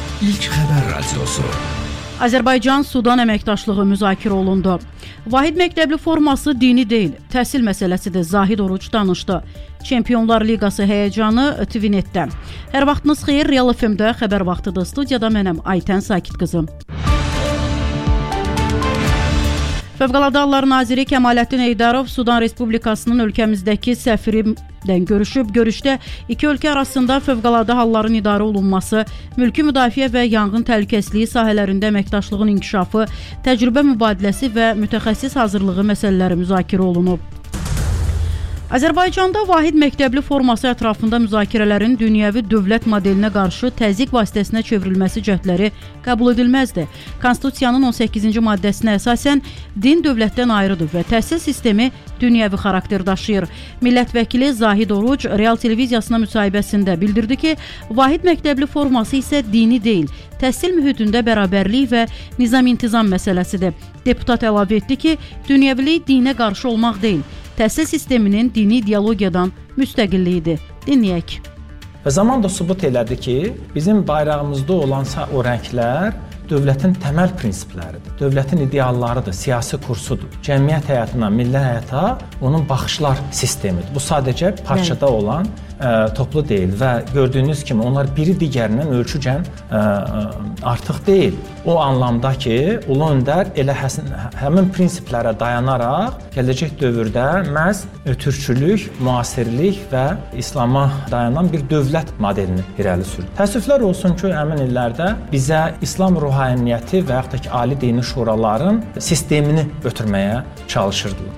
İlk xəbər radiosu. Azərbaycan-Sudan əməkdaşlığı müzakirə olundu. Vahid məktəbli forması dini deyil, təhsil məsələsidir, Zahid Oruc danışdı. Çempionlar Liqası həyəcanı TVNet-də. Hər vaxtınız xeyir, Real FM-də xəbər vaxtıdır. Studiyada mənəm Aytən Sakit qızım. Fövqəladə Hallar Naziri Kəmaləddin Eydarov Sudan Respublikasının ölkəmizdəki səfirindən görüşüb. Görüşdə iki ölkə arasında fövqəladə halların idarə olunması, mülki müdafiə və yanğın təhlükəsizliyi sahələrində əməkdaşlığın inkişafı, təcrübə mübadiləsi və mütəxəssis hazırlığı məsələləri müzakirə olunub. Azərbaycanda vahid məktəbli forması ətrafında müzakirələrin dünyəvi dövlət modelinə qarşı təzyiq vasitəsinə çevrilməsi cəhdləri qəbul edilməzdir. Konstitusiyanın 18-ci maddəsinə əsasən din dövlətdən ayrıdır və təhsil sistemi dünyəvi xarakter daşıyır. Millət vəkili Zahid Oruc Real televiziyasına müsahibəsində bildirdi ki, vahid məktəbli forması isə dini deyil, təhsil mühitində bərabərlik və nizam-intizam məsələsidir. Deputat əlavə etdi ki, dünyəvilik dinə qarşı olmaq deyil, təhsil sisteminin dini ideologiyadan müstəqilliyidir. Dinləyək. Zaman da sübut elədi ki, bizim bayrağımızda olan o rənglər dövlətin təməl prinsipləridir, dövlətin ideallarıdır, siyasi kursudur. Cəmiyyət həyatına, milli həyata onun baxışlar sistemidir. Bu sadəcə parçada olan toplu deyil və gördüyünüz kimi onlar biri digərindən ölçücən artıq deyil. O anlamda ki, Ulu Öndər elə həmin prinsiplərə dayanaraq gələcək dövrdə məhz türkçülük, müasirlik və İslama dayanan bir dövlət modelini irəli sürür. Təəssüflər olsun ki, həmin illərdə bizə İslam ruhaniyyəti və yaxud da ki, ali dini şuraların sistemini ötürməyə çalışırdılar.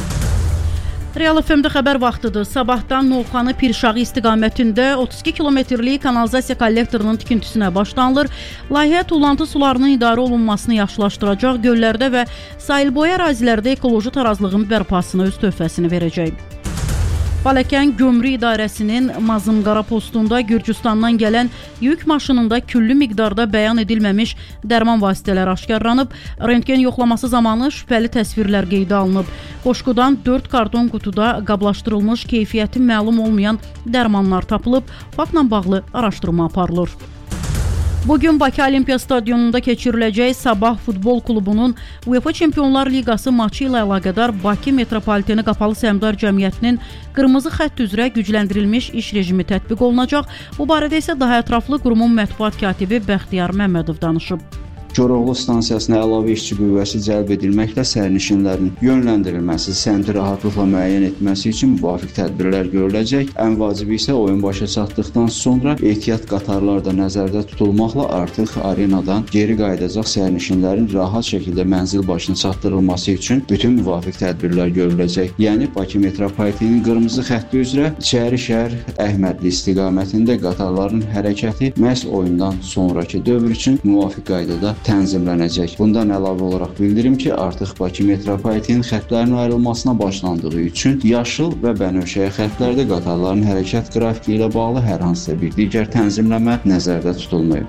Real FM-də xəbər vaxtıdır. Sabahdan Novxanı Pirşağı istiqamətində 32 kilometrlik kanalizasiya kollektorunun tikintisinə başlanılır. Layihə tullantı sularının idarə olunmasını yaxşılaşdıracaq, göllərdə və sahilboyu ərazilərdə ekoloji tarazlığın bərpasına öz töhfəsini verəcək. Baləkən Gömrük İdarəsinin Mazımqara postunda Gürcüstandan gələn yük maşınında küllü miqdarda bəyan edilməmiş dərman vasitələri aşkarlanıb. Rentgen yoxlaması zamanı şübhəli təsvirlər qeydə alınıb. Qoşqudan 4 karton qutuda qablaşdırılmış keyfiyyəti məlum olmayan dərmanlar tapılıb. Faktla bağlı araşdırma aparılır. Bugün Bakı Olimpiya Stadionunda keçiriləcək Sabah Futbol Klubunun UEFA Çempionlar Liqası maçı ilə əlaqədar Bakı Metropoliteni Qapalı Səhmdar Cəmiyyətinin qırmızı xətt üzrə gücləndirilmiş iş rejimi tətbiq olunacaq. Bu barədə isə daha ətraflı qurumun mətbuat katibi Bəxtiyar Məmmədov danışıb. Koroğlu stansiyasına əlavə işçi qüvvəsi cəlb edilməklə sərnişinlərin yönləndirilməsi, səmti rahatlıqla müəyyən etməsi üçün müvafiq tədbirlər görüləcək. Ən vacibi isə oyun başa çatdıqdan sonra ehtiyat qatarlar da nəzərdə tutulmaqla artıq arenadan geri qayıdacaq sərnişinlərin rahat şəkildə mənzil başına çatdırılması üçün bütün müvafiq tədbirlər görüləcək. Yəni Bakı Metropolitenin qırmızı xətti üzrə İçərişəhər Əhmədli istiqamətində qatarların hərəkəti məhz oyundan sonraki dövr üçün müvafiq qaydada tənzimlənəcək. Bundan əlavə olaraq bildirim ki, artıq Bakı Metropolitenin xəttlərinin ayrılmasına başlandığı üçün yaşıl və bənövşəyə xəttlərdə qatarların hərəkət qrafiki ilə bağlı hər hansısa bir digər tənzimləmə nəzərdə tutulmayıb.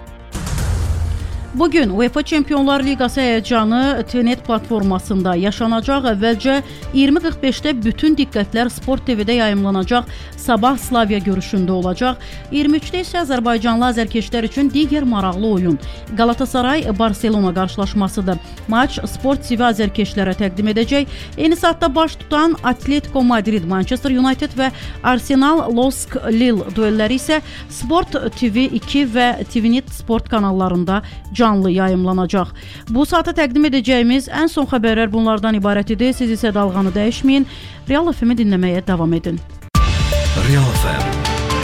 Bugün UEFA Çempionlar Liqası həyəcanı TVNet platformasında yaşanacaq. Əvvəlcə 20:45-də bütün diqqətlər Sport TV-də yayımlanacaq Sabah Slavia görüşündə olacaq. 23-də isə Azərbaycanlı azərkeşlər üçün digər maraqlı oyun Galatasaray-Barselona qarşılaşmasıdır. Maç Sport TV azərkeşlərə təqdim edəcək. Eyni saatda baş tutan Atletico Madrid, Manchester United və Arsenal Losk Lille duelləri isə Sport TV 2 və TVNet Sport kanallarında canlı yayımlanacaq. Bu saata təqdim edəcəyimiz ən son xəbərlər bunlardan ibarət idi. Siz isə dalğanı dəyişməyin. Real FM-i dinləməyə davam edin. Real FM